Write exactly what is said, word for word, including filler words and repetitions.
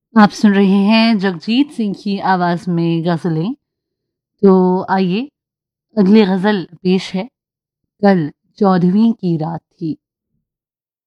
आप सुन रहे हैं जगजीत सिंह की आवाज़ में गज़लें। तो आइए अगली गज़ल पेश है। कल चौदहवीं की रात थी।